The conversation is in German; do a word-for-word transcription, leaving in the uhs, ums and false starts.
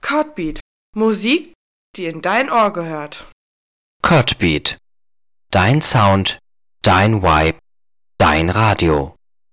Codbeat. Musik, die in dein Ohr gehört. Codbeat. Dein Sound, dein Vibe, dein Radio.